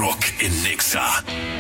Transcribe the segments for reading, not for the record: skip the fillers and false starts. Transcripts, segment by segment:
Rock en Nexa.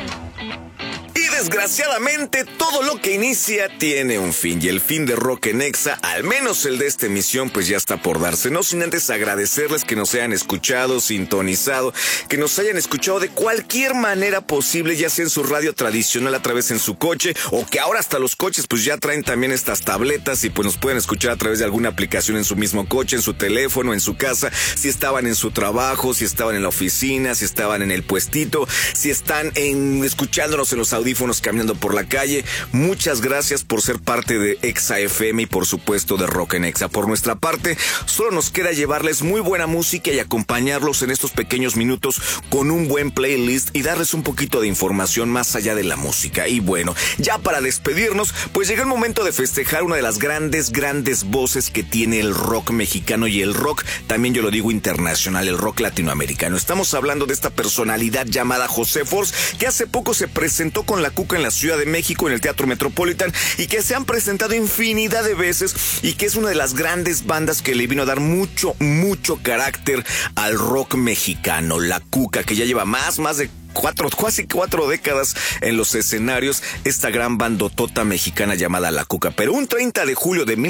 Y desgraciadamente todo lo que inicia tiene un fin, y el fin de Rock en Nexa, al menos el de esta emisión, pues ya está por darse. No sin antes agradecerles que nos hayan escuchado, sintonizado, que nos hayan escuchado de cualquier manera posible, ya sea en su radio tradicional, a través en su coche, o que ahora hasta los coches pues ya traen también estas tabletas y pues nos pueden escuchar a través de alguna aplicación en su mismo coche, en su teléfono, en su casa, si estaban en su trabajo, si estaban en la oficina, si estaban en el puestito, si están escuchándonos en los audífonos caminando por la calle. Muchas gracias por ser parte de Exa FM y por supuesto de Rock en Exa. Por nuestra parte, solo nos queda llevarles muy buena música y acompañarlos en estos pequeños minutos con un buen playlist y darles un poquito de información más allá de la música. Y bueno, ya para despedirnos, pues llegó el momento de festejar una de las grandes voces que tiene el rock mexicano y el rock, también yo lo digo internacional, el rock latinoamericano. Estamos hablando de esta personalidad llamada José Force, que hace poco se presentó con La Cuca en la Ciudad de México, en el Teatro Metropolitan, y que se han presentado infinidad de veces, y que es una de las grandes bandas que le vino a dar mucho carácter al rock mexicano. La Cuca, que ya lleva más de casi cuatro décadas en los escenarios, esta gran bandotota mexicana llamada La Cuca. Pero un 30 de julio de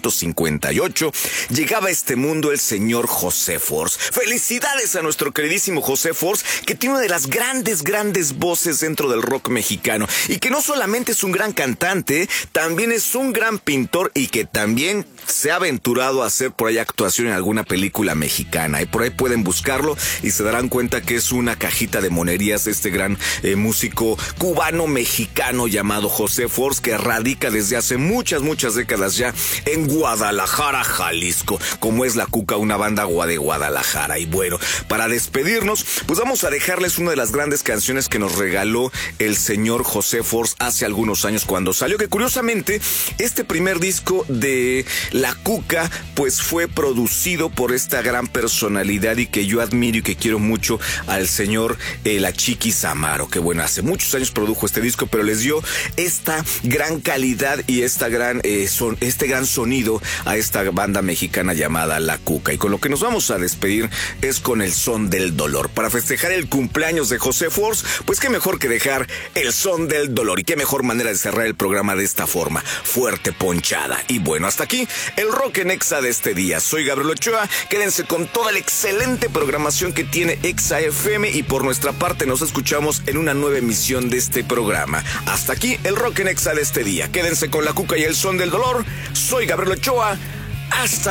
1958 llegaba a este mundo el señor José Force. Felicidades a nuestro queridísimo José Force, que tiene una de las grandes voces dentro del rock mexicano, y que no solamente es un gran cantante, también es un gran pintor, y que también se ha aventurado a hacer por ahí actuación en alguna película mexicana. Y por ahí pueden buscarlo y se darán cuenta que es una cajita de monerías este gran músico cubano-mexicano llamado José Force, que radica desde hace muchas décadas ya en Guadalajara, Jalisco, como es La Cuca, una banda de Guadalajara. Y bueno, para despedirnos, pues vamos a dejarles una de las grandes canciones que nos regaló el señor José Force hace algunos años cuando salió, que curiosamente este primer disco de La Cuca pues fue producido por esta gran personalidad y que yo admiro y que quiero mucho, al señor La Chiquis Amaro, que bueno, hace muchos años produjo este disco, pero les dio esta gran calidad y este gran sonido a esta banda mexicana llamada La Cuca. Y con lo que nos vamos a despedir es con El Son del Dolor. Para festejar el cumpleaños de José Force, pues qué mejor que dejar El Son del Dolor, y qué mejor manera de cerrar el programa de esta forma, fuerte, ponchada. Y bueno, hasta aquí el Rock en Exa de este día. Soy Gabriel Ochoa, quédense con toda la excelente programación que tiene Exa FM, y por nuestra parte nos escuchamos en una nueva emisión de este programa. Hasta aquí el Rock en Exa de este día. Quédense con La Cuca y El Son del Dolor. Soy Gabriel Ochoa. Hasta